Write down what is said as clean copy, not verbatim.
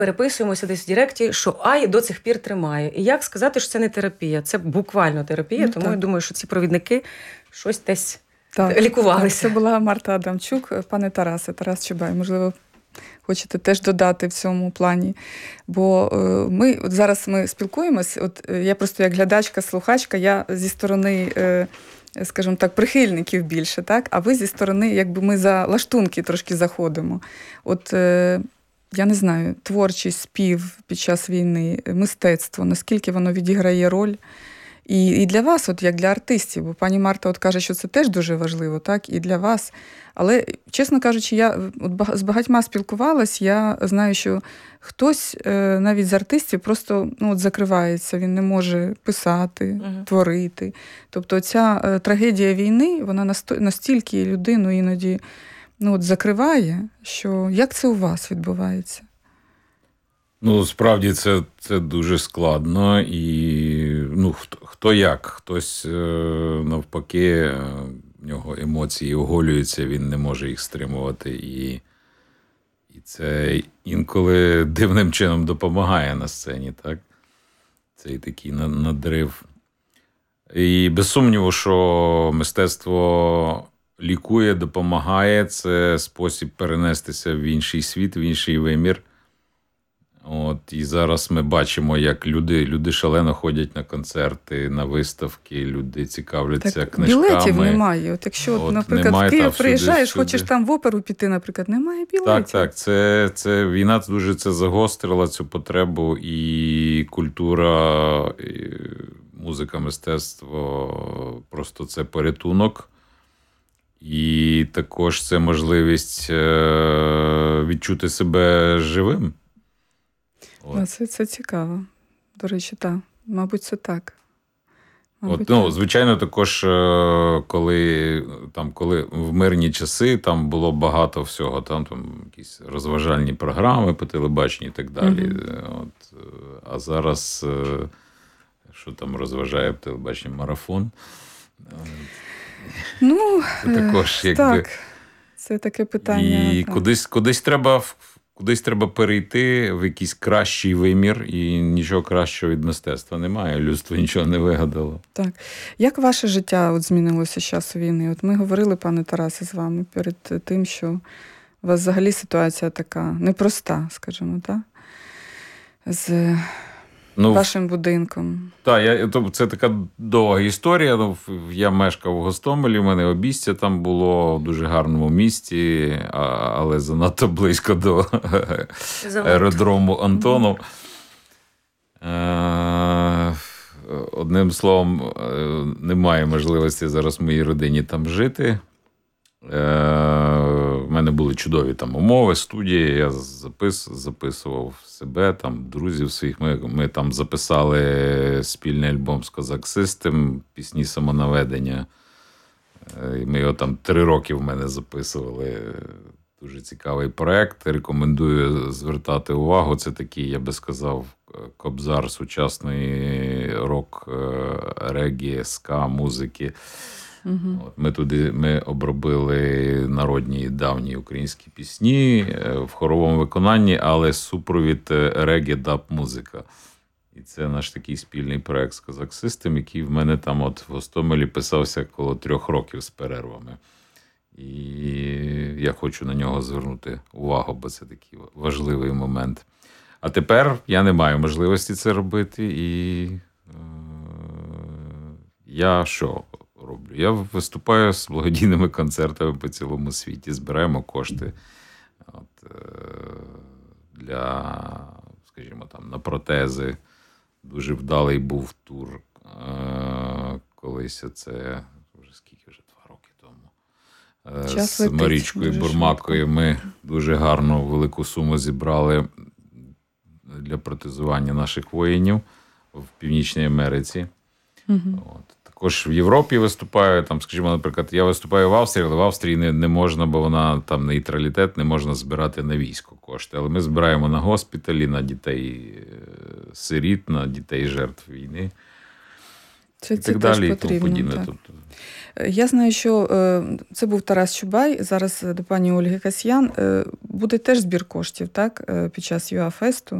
переписуємося десь в Директі, що ай до цих пір тримає. І як сказати, що це не терапія? Це буквально терапія, тому я думаю, що ці провідники щось десь лікувалися. Так, це була Марта Адамчук. Пане Тарасе, Тарас Чубай, можливо, хочете теж додати в цьому плані. Бо зараз ми спілкуємось, я просто як глядачка, слухачка, я зі сторони, скажімо так, прихильників більше, так? А ви зі сторони, якби ми за лаштунки трошки заходимо. Я не знаю, творчість, спів під час війни, мистецтво, наскільки воно відіграє роль. І для вас, як для артистів, бо пані Марта каже, що це теж дуже важливо, так, і для вас. Але, чесно кажучи, я з багатьма спілкувалась, я знаю, що хтось навіть з артистів просто закривається, він не може писати, творити. Тобто ця трагедія війни, вона настільки людину іноді закриває, що як це у вас відбувається? Справді це дуже складно, і хто як, хтось навпаки, в нього емоції оголюються, він не може їх стримувати, і це інколи дивним чином допомагає на сцені, так? Цей такий надрив. І без сумніву, що мистецтво лікує, допомагає, це спосіб перенестися в інший світ, в інший вимір. І зараз ми бачимо, як люди шалено ходять на концерти, на виставки, люди цікавляться книжками. Білетів немає. Якщо, наприклад, в Київ приїжджаєш, хочеш там в оперу піти, наприклад, немає білетів. Так. Це війна дуже це загострила, цю потребу, і культура, і музика, мистецтво, просто це порятунок. І також це можливість відчути себе живим. Це цікаво. До речі, так. Мабуть, це так. Звичайно, також, коли в мирні часи там було багато всього, там якісь розважальні програми по телебаченню і так далі. А зараз, що там розважає по телебаченню, марафон? Це також, так. Це таке питання. І кудись треба перейти в якийсь кращий вимір, і нічого кращого від мистецтва немає. Людство нічого не вигадало. Так. Як ваше життя змінилося з часу війни? Ми говорили, пане Тарасе, з вами перед тим, що у вас взагалі ситуація така непроста, скажімо, так? З вашим будинком. Так, це така довга історія. Я мешкав у Гостомелі, в мене обістя там було в дуже гарному місті, але занадто близько до аеродрому Антонов. Одним словом, немає можливості зараз в моїй родині там жити. В мене були чудові там умови, студії, я записував себе, там, друзів своїх. Ми там записали спільний альбом з Козак Систем, пісні самонаведення. Ми його там 3 роки в мене записували. Дуже цікавий проєкт. Рекомендую звертати увагу. Це такий, я би сказав, кобзар сучасної рок, регі, ска, музики. Ми обробили народні давні українські пісні в хоровому виконанні, але супровід регі-даб-музика. І це наш такий спільний проєкт з Козак Систем, який в мене там в Гостомелі писався коло 3 років з перервами. І я хочу на нього звернути увагу, бо це такий важливий момент. А тепер я не маю можливості це робити, і я що роблю? Я виступаю з благодійними концертами по цілому світі, збираємо кошти для, скажімо, там, на протези. Дуже вдалий був тур колись, це вже 2 роки тому. З Марічкою Бурмакою ми дуже гарну велику суму зібрали для протезування наших воїнів в Північній Америці. Також в Європі виступаю, там, скажімо, наприклад, я виступаю в Австрії, але в Австрії не можна, бо вона там нейтралітет, не можна збирати на військо кошти. Але ми збираємо на госпіталі, на дітей-сиріт, на дітей-жертв війни. Це і так далі, і тому подібне. Так. Я знаю, що це був Тарас Чубай, зараз до пані Ольги Касьян. Буде теж збір коштів, так, під час ЮА-фесту.